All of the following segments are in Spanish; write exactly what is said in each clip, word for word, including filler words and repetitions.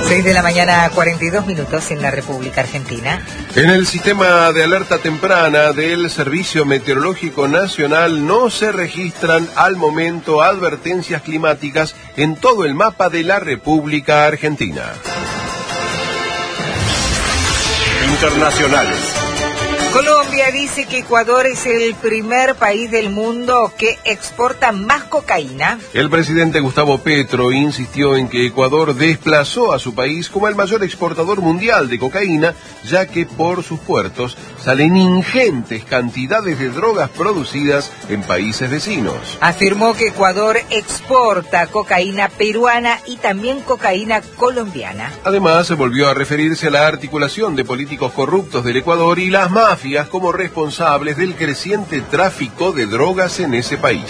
seis de la mañana, cuarenta y dos minutos en la República Argentina. En el sistema de alerta temprana del Servicio Meteorológico Nacional no se registran al momento advertencias climáticas en todo el mapa de la República Argentina. Internacionales. Colombia dice que Ecuador es el primer país del mundo que exporta más cocaína. El presidente Gustavo Petro insistió en que Ecuador desplazó a su país como el mayor exportador mundial de cocaína, ya que por sus puertos salen ingentes cantidades de drogas producidas en países vecinos. Afirmó que Ecuador exporta cocaína peruana y también cocaína colombiana. Además, se volvió a referirse a la articulación de políticos corruptos del Ecuador y las mafias como responsables del creciente tráfico de drogas en ese país.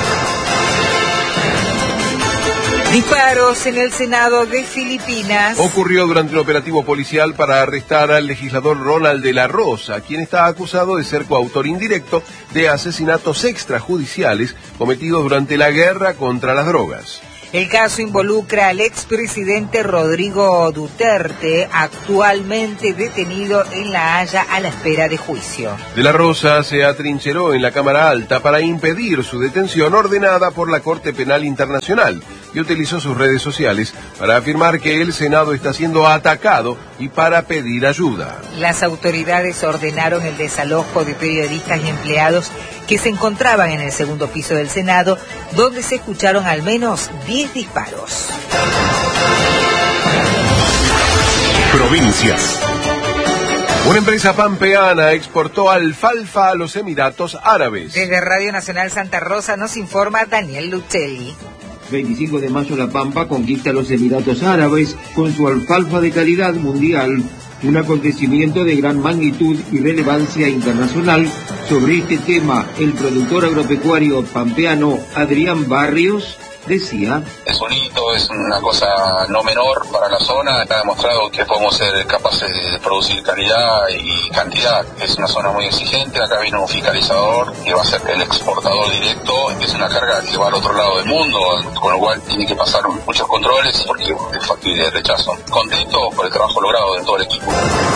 Disparos en el Senado de Filipinas. Ocurrió durante un operativo policial para arrestar al legislador Ronald de la Rosa, quien está acusado de ser coautor indirecto de asesinatos extrajudiciales cometidos durante la guerra contra las drogas. El caso involucra al expresidente Rodrigo Duterte, actualmente detenido en La Haya a la espera de juicio. De la Rosa se atrincheró en la Cámara Alta para impedir su detención ordenada por la Corte Penal Internacional y utilizó sus redes sociales para afirmar que el Senado está siendo atacado y para pedir ayuda. Las autoridades ordenaron el desalojo de periodistas y empleados que se encontraban en el segundo piso del Senado, donde se escucharon al menos diez disparos. Provincias. Una empresa pampeana exportó alfalfa a los Emiratos Árabes. Desde Radio Nacional Santa Rosa nos informa Daniel Lucelli. veinticinco de mayo La Pampa conquista a los Emiratos Árabes con su alfalfa de calidad mundial, un acontecimiento de gran magnitud y relevancia internacional. Sobre este tema, el productor agropecuario pampeano Adrián Barrios decía: es un hito, es una cosa no menor para la zona, ha demostrado que podemos ser capaces de producir calidad y cantidad. Es una zona muy exigente, acá viene un fiscalizador que va a ser el exportador directo, es una carga que va al otro lado del mundo, con lo cual tiene que pasar muchos controles porque es factible de rechazo. Contento por el trabajo logrado de todo el equipo.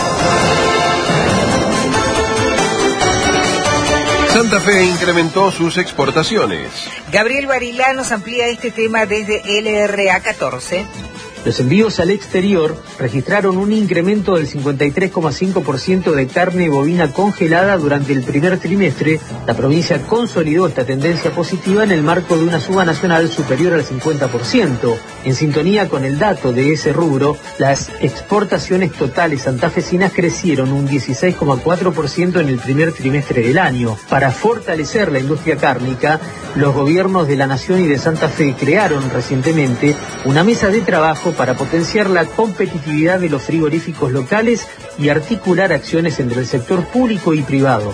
Santa Fe incrementó sus exportaciones. Gabriel Barilá nos amplía este tema desde L R A catorce. Los envíos al exterior registraron un incremento del cincuenta y tres coma cinco por ciento de carne bovina congelada durante el primer trimestre. La provincia consolidó esta tendencia positiva en el marco de una suba nacional superior al cincuenta por ciento. En sintonía con el dato de ese rubro, las exportaciones totales santafesinas crecieron un dieciséis coma cuatro por ciento en el primer trimestre del año. Para fortalecer la industria cárnica, los gobiernos de la Nación y de Santa Fe crearon recientemente una mesa de trabajo para potenciar la competitividad de los frigoríficos locales y articular acciones entre el sector público y privado.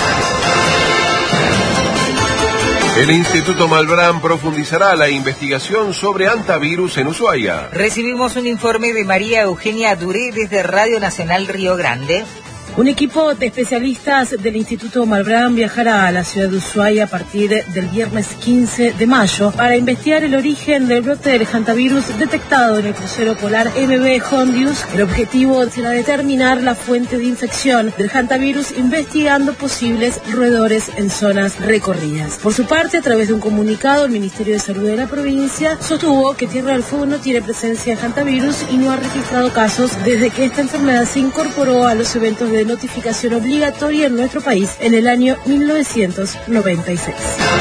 El Instituto Malbrán profundizará la investigación sobre hantavirus en Ushuaia. Recibimos un informe de María Eugenia Duré desde Radio Nacional Río Grande. Un equipo de especialistas del Instituto Malbrán viajará a la ciudad de Ushuaia a partir del viernes quince de mayo para investigar el origen del brote del hantavirus detectado en el crucero polar M V Hondius. El objetivo será determinar la fuente de infección del hantavirus investigando posibles roedores en zonas recorridas. Por su parte, a través de un comunicado, el Ministerio de Salud de la provincia sostuvo que Tierra del Fuego no tiene presencia de hantavirus y no ha registrado casos desde que esta enfermedad se incorporó a los eventos de notificación obligatoria en nuestro país en el año mil novecientos noventa y seis.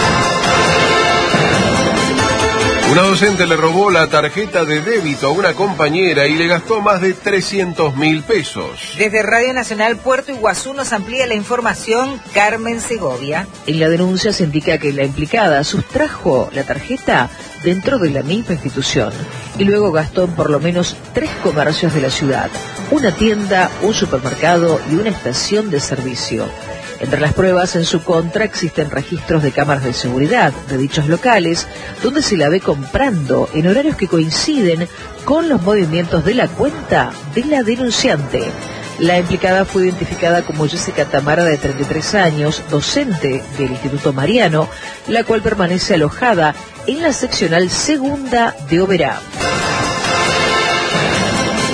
Una docente le robó la tarjeta de débito a una compañera y le gastó más de trescientos mil pesos. Desde Radio Nacional Puerto Iguazú nos amplía la información Carmen Segovia. En la denuncia se indica que la implicada sustrajo la tarjeta dentro de la misma institución y luego gastó en por lo menos tres comercios de la ciudad, una tienda, un supermercado y una estación de servicio. Entre las pruebas en su contra existen registros de cámaras de seguridad de dichos locales, donde se la ve comprando en horarios que coinciden con los movimientos de la cuenta de la denunciante. La implicada fue identificada como Jessica Tamara, de treinta y tres años, docente del Instituto Mariano, la cual permanece alojada en la seccional segunda de Oberá.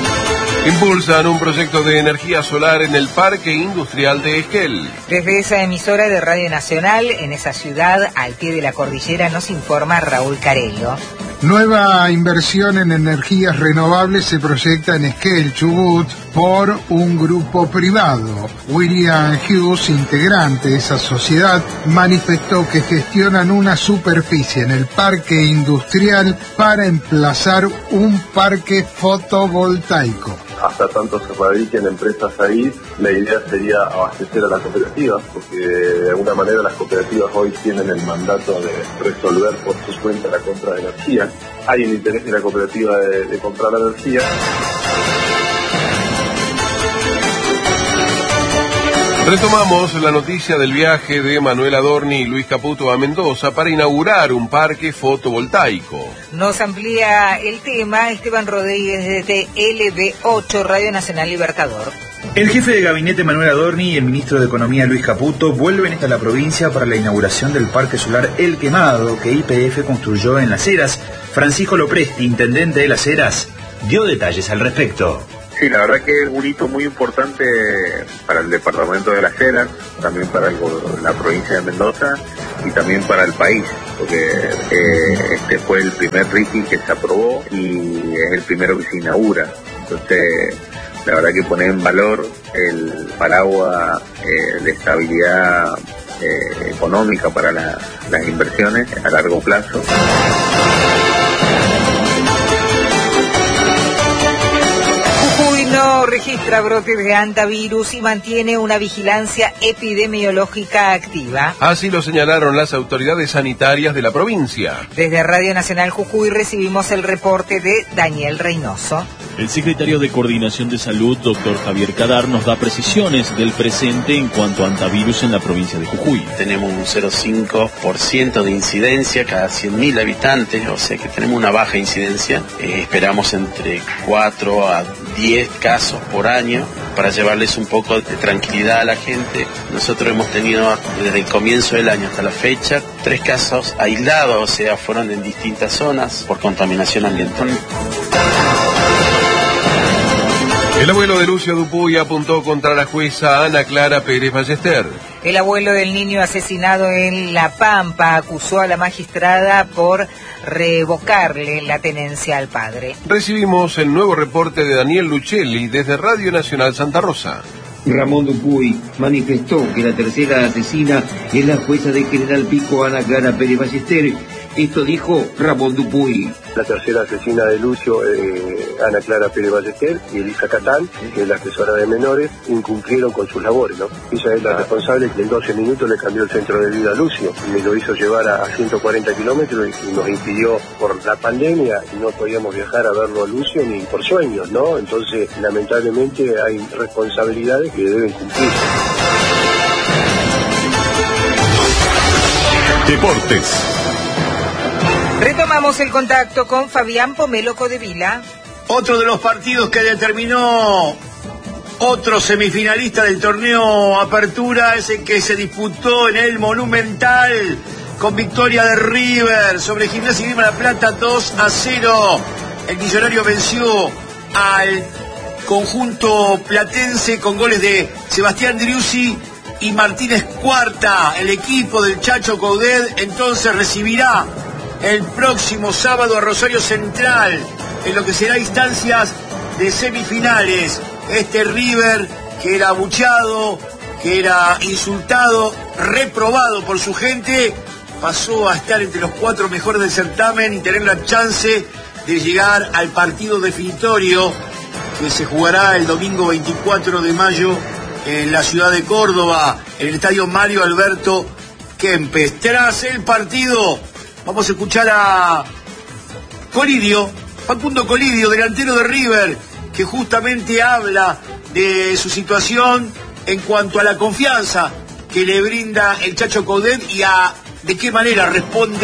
Impulsan un proyecto de energía solar en el Parque Industrial de Esquel. Desde esa emisora de Radio Nacional, en esa ciudad, al pie de la cordillera, nos informa Raúl Carello. Nueva inversión en energías renovables se proyecta en Esquel, Chubut, por un grupo privado. William Hughes, integrante de esa sociedad, manifestó que gestionan una superficie en el parque industrial para emplazar un parque fotovoltaico. Hasta tanto se radiquen empresas ahí, la idea sería abastecer a las cooperativas, porque de alguna manera las cooperativas hoy tienen el mandato de resolver por su cuenta la compra de energía. Hay un interés de la cooperativa de, de comprar la energía. Retomamos la noticia del viaje de Manuel Adorni y Luis Caputo a Mendoza para inaugurar un parque fotovoltaico. Nos amplía el tema Esteban Rodríguez desde L B ocho, Radio Nacional Libertador. El jefe de gabinete Manuel Adorni y el ministro de Economía Luis Caputo vuelven hasta la provincia para la inauguración del parque solar El Quemado que Y P F construyó en Las Heras. Francisco Lopresti, intendente de Las Heras, dio detalles al respecto. Sí, la verdad que es un hito muy importante para el departamento de Las Heras, también para el, la provincia de Mendoza y también para el país, porque eh, este fue el primer R I T I que se aprobó y es el primero que se inaugura. Entonces, la verdad que pone en valor el paraguas eh, de estabilidad eh, económica para la, las inversiones a largo plazo. No registra brotes de hantavirus y mantiene una vigilancia epidemiológica activa. Así lo señalaron las autoridades sanitarias de la provincia. Desde Radio Nacional Jujuy recibimos el reporte de Daniel Reynoso. El secretario de Coordinación de Salud, doctor Javier Cadar, nos da precisiones del presente en cuanto a hantavirus en la provincia de Jujuy. Tenemos un cero coma cinco por ciento de incidencia cada cien mil habitantes, o sea que tenemos una baja incidencia. Eh, esperamos entre cuatro a diez casos por año para llevarles un poco de tranquilidad a la gente. Nosotros hemos tenido desde el comienzo del año hasta la fecha tres casos aislados, o sea, fueron en distintas zonas por contaminación ambiental. El abuelo de Lucio Dupuy apuntó contra la jueza Ana Clara Pérez Ballester. El abuelo del niño asesinado en La Pampa acusó a la magistrada por revocarle la tenencia al padre. Recibimos el nuevo reporte de Daniel Luchelli desde Radio Nacional Santa Rosa. Ramón Dupuy manifestó que la tercera asesina es la jueza de General Pico, Ana Clara Pérez Ballester. Esto dijo Ramón Dupuy. La tercera asesina de Lucio, eh, Ana Clara Pérez Ballester y Elisa Catán, que es la asesora de menores, incumplieron con sus labores, ¿no? Ella es la responsable que en doce minutos le cambió el centro de vida a Lucio, me lo hizo llevar a, a ciento cuarenta kilómetros y nos impidió por la pandemia y no podíamos viajar a verlo a Lucio ni por sueños, ¿no? Entonces, lamentablemente hay responsabilidades que deben cumplir. Deportes. Retomamos el contacto con Fabián Pomelo Codevila. Otro de los partidos que determinó otro semifinalista del torneo Apertura es el que se disputó en el Monumental con victoria de River sobre Gimnasia y Grima La Plata dos a cero. El millonario venció al conjunto platense con goles de Sebastián Driussi y Martínez Cuarta. El equipo del Chacho Coudet entonces recibirá el próximo sábado a Rosario Central en lo que será instancias de semifinales. Este River que era abucheado, que era insultado, reprobado por su gente, pasó a estar entre los cuatro mejores del certamen y tener la chance de llegar al partido definitorio que se jugará el domingo veinticuatro de mayo en la ciudad de Córdoba, en el estadio Mario Alberto Kempes. Tras el partido vamos a escuchar a Colidio, Facundo Colidio, delantero de River, que justamente habla de su situación en cuanto a la confianza que le brinda el Chacho Coudet y a de qué manera responde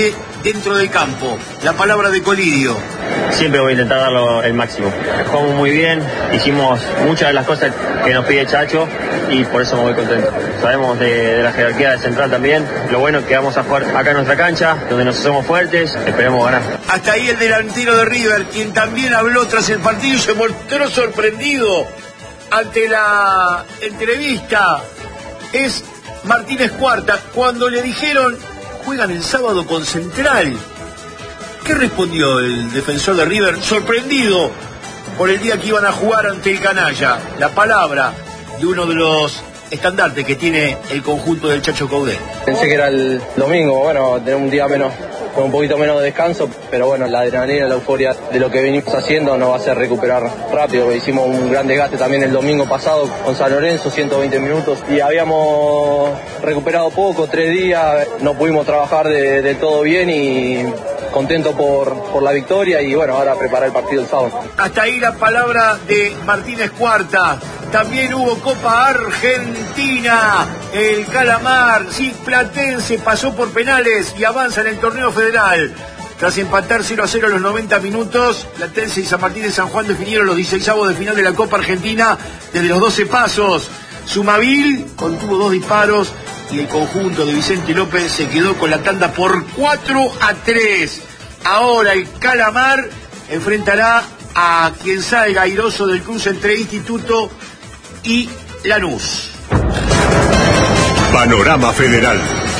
dentro del campo. La palabra de Colidio. Siempre voy a intentar darlo el máximo. Jugamos muy bien, hicimos muchas de las cosas que nos pide Chacho y por eso me voy contento. Sabemos de, de la jerarquía de Central también. Lo bueno es que vamos a jugar acá en nuestra cancha, donde nos hacemos fuertes, esperemos ganar. Hasta ahí el delantero de River, quien también habló tras el partido y se mostró sorprendido ante la entrevista, es Martínez Cuarta. Cuando le dijeron, juegan el sábado con Central, ¿qué respondió el defensor de River? Sorprendido por el día que iban a jugar ante el canalla. La palabra de uno de los estandartes que tiene el conjunto del Chacho Coudet. Pensé que era el domingo, bueno, tener un día menos, con un poquito menos de descanso, pero bueno, la adrenalina, la euforia de lo que venimos haciendo nos va a hacer recuperar rápido. Hicimos un gran desgaste también el domingo pasado con San Lorenzo, ciento veinte minutos, y habíamos recuperado poco, tres días, no pudimos trabajar de, de todo bien y contento por, por la victoria y bueno, ahora preparar el partido el sábado. Hasta ahí la palabra de Martínez Cuarta. También hubo Copa Argentina, el Calamar, sí, Platense pasó por penales y avanza en el torneo federal. Tras empatar cero a cero a los noventa minutos, Platense y San Martín de San Juan definieron los dieciseisavos de final de la Copa Argentina desde los doce pasos. Sumavil contuvo dos disparos y el conjunto de Vicente López se quedó con la tanda por cuatro a tres. Ahora el Calamar enfrentará a quien salga airoso del cruce entre Instituto y Lanús. Panorama Federal.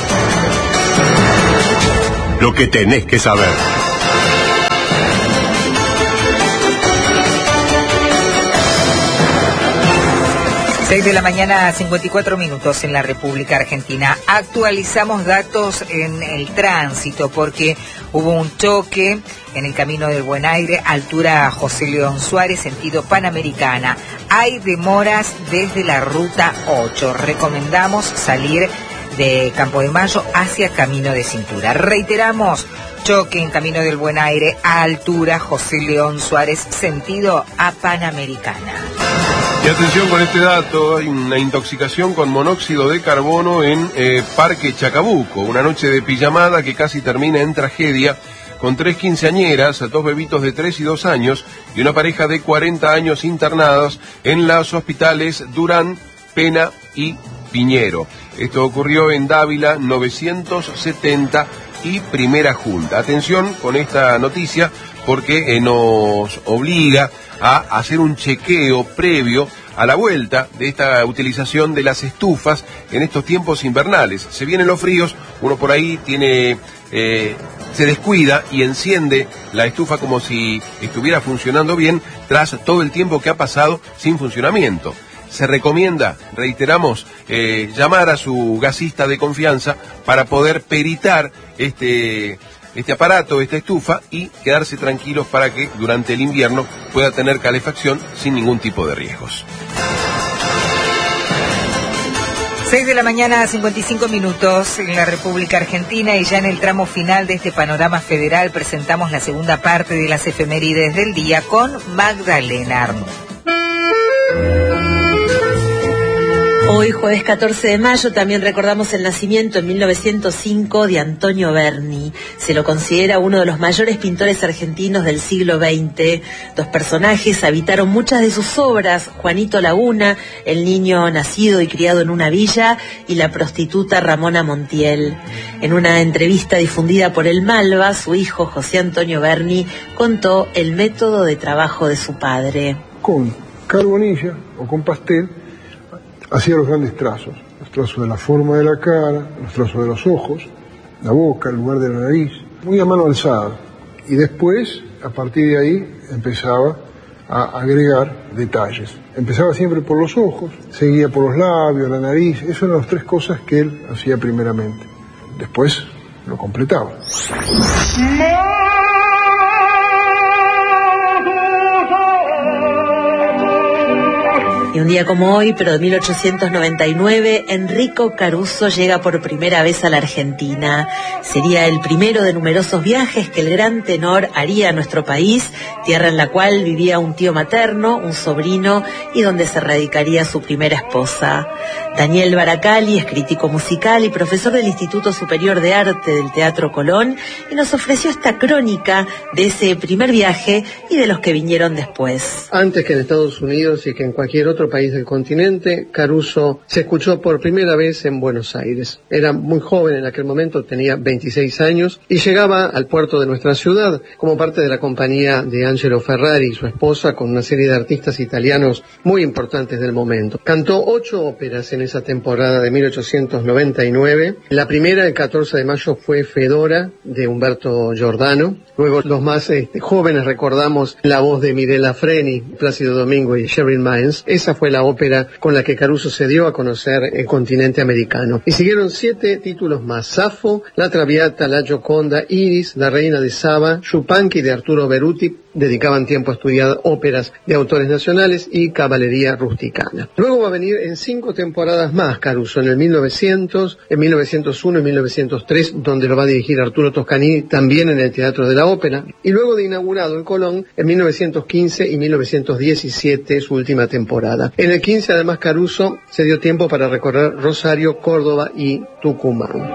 Lo que tenés que saber. seis de la mañana, cincuenta y cuatro minutos en la República Argentina. Actualizamos datos en el tránsito porque hubo un choque en el Camino del Buen Aire, altura José León Suárez, sentido Panamericana. Hay demoras desde la ruta ocho. Recomendamos salir de Campo de Mayo hacia Camino de Cintura. Reiteramos, choque en Camino del Buen Aire, a altura José León Suárez, sentido a Panamericana. Y atención con este dato, hay una intoxicación con monóxido de carbono en eh, Parque Chacabuco, una noche de pijamada que casi termina en tragedia, con tres quinceañeras, dos bebitos de tres y dos años y una pareja de cuarenta años internados en los hospitales Durán, Pena y Piñero. Esto ocurrió en Dávila novecientos setenta y Primera Junta. Atención con esta noticia porque eh, nos obliga a hacer un chequeo previo a la vuelta de esta utilización de las estufas en estos tiempos invernales. Se vienen los fríos, uno por ahí tiene, eh, se descuida y enciende la estufa como si estuviera funcionando bien tras todo el tiempo que ha pasado sin funcionamiento. Se recomienda, reiteramos, eh, llamar a su gasista de confianza para poder peritar este... este aparato, esta estufa, y quedarse tranquilos para que durante el invierno pueda tener calefacción sin ningún tipo de riesgos. seis de la mañana, cincuenta y cinco minutos en la República Argentina, y ya en el tramo final de este panorama federal presentamos la segunda parte de las efemérides del día con Magdalena Arnú. Hoy, jueves catorce de mayo, también recordamos el nacimiento en mil novecientos cinco de Antonio Berni. Se lo considera uno de los mayores pintores argentinos del siglo veinte. Dos personajes habitaron muchas de sus obras: Juanito Laguna, el niño nacido y criado en una villa, y la prostituta Ramona Montiel. En una entrevista difundida por el Malva, su hijo José Antonio Berni contó el método de trabajo de su padre. Con carbonilla o con pastel hacía los grandes trazos, los trazos de la forma de la cara, los trazos de los ojos, la boca, el lugar de la nariz, muy a mano alzada. Y después, a partir de ahí, empezaba a agregar detalles. Empezaba siempre por los ojos, seguía por los labios, la nariz. Esas eran las tres cosas que él hacía primeramente. Después lo completaba. Y un día como hoy, pero de mil ochocientos noventa y nueve, Enrico Caruso llega por primera vez a la Argentina. Sería el primero de numerosos viajes que el gran tenor haría a nuestro país, tierra en la cual vivía un tío materno, un sobrino y donde se radicaría su primera esposa. Daniel Baracali es crítico musical y profesor del Instituto Superior de Arte del Teatro Colón y nos ofreció esta crónica de ese primer viaje y de los que vinieron después. Antes que en Estados Unidos y que en cualquier otro país del continente, Caruso se escuchó por primera vez en Buenos Aires. Era muy joven en aquel momento, tenía veintiséis años y llegaba al puerto de nuestra ciudad como parte de la compañía de Angelo Ferrari y su esposa con una serie de artistas italianos muy importantes del momento. Cantó ocho óperas en esa temporada de mil ochocientos noventa y nueve. La primera, el catorce de mayo, fue Fedora, de Humberto Giordano. Luego los más este, jóvenes recordamos la voz de Mirella Freni, Plácido Domingo y Sherry Mines. Esa fue la ópera con la que Caruso se dio a conocer el continente americano. Y siguieron siete títulos más: Safo, La Traviata, La Gioconda, Iris, La Reina de Saba, Yupanqui de Arturo Beruti, dedicaban tiempo a estudiar óperas de autores nacionales, y Caballería Rusticana. Luego va a venir en cinco temporadas más Caruso, en el mil novecientos, en mil novecientos uno y mil novecientos tres, donde lo va a dirigir Arturo Toscanini, también en el Teatro de la Ópera, y luego de inaugurado en Colón en mil novecientos quince y mil novecientos diecisiete, su última temporada. En el quince, además, Caruso se dio tiempo para recorrer Rosario, Córdoba y Tucumán.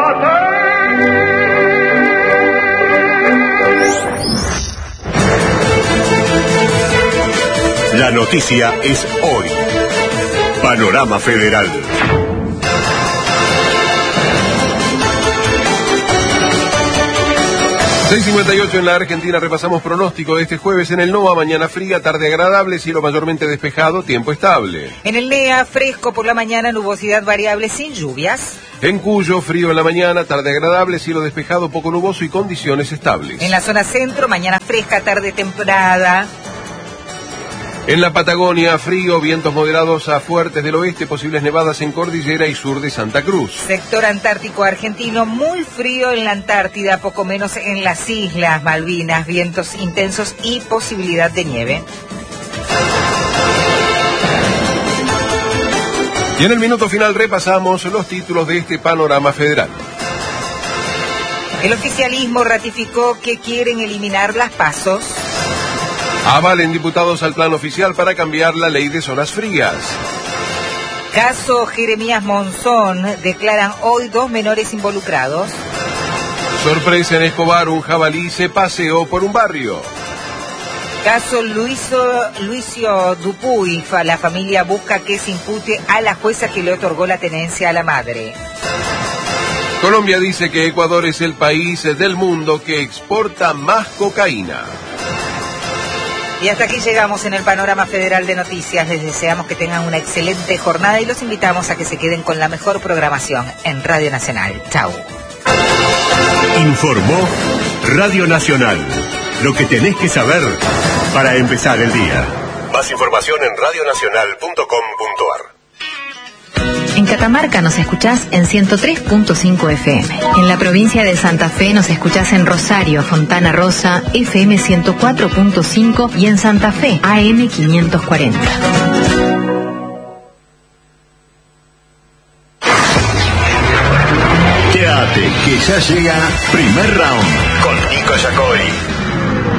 La noticia es hoy. Panorama Federal. seis cincuenta y ocho en la Argentina. Repasamos pronóstico de este jueves. En el NOA, mañana fría, tarde agradable, cielo mayormente despejado, tiempo estable. En el NEA, fresco por la mañana, nubosidad variable sin lluvias. En Cuyo, frío en la mañana, tarde agradable, cielo despejado, poco nuboso y condiciones estables. En la zona centro, mañana fresca, tarde templada. En la Patagonia, frío, vientos moderados a fuertes del oeste, posibles nevadas en cordillera y sur de Santa Cruz. Sector antártico argentino, muy frío en la Antártida, poco menos en las Islas Malvinas, vientos intensos y posibilidad de nieve. Y en el minuto final repasamos los títulos de este panorama federal. El oficialismo ratificó que quieren eliminar las PASOs. Avalen diputados al plan oficial para cambiar la ley de zonas frías. Caso Jeremías Monzón, declaran hoy dos menores involucrados. Sorpresa en Escobar, un jabalí se paseó por un barrio. Caso Luiso, Luisio Dupuy, la familia busca que se impute a la jueza que le otorgó la tenencia a la madre. Colombia dice que Ecuador es el país del mundo que exporta más cocaína. Y hasta aquí llegamos en el Panorama Federal de Noticias. Les deseamos que tengan una excelente jornada y los invitamos a que se queden con la mejor programación en Radio Nacional. Chau. Informó Radio Nacional. Lo que tenés que saber para empezar el día. Más información en radio nacional punto com punto ar. En Catamarca nos escuchás en ciento tres punto cinco F M. En la provincia de Santa Fe nos escuchás en Rosario, Fontana Rosa, F M ciento cuatro punto cinco y en Santa Fe, A M quinientos cuarenta. Quédate, que ya llega Primer Round con Nico Giacobbe.